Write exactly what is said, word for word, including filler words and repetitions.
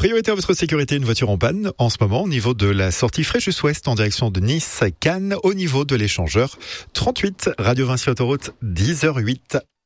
Priorité à votre sécurité, une voiture en panne en ce moment au niveau de la sortie Fréjus-Ouest en direction de Nice, Cannes, au niveau de l'échangeur trente-huit, Radio Vinci Autoroute, dix heures huit.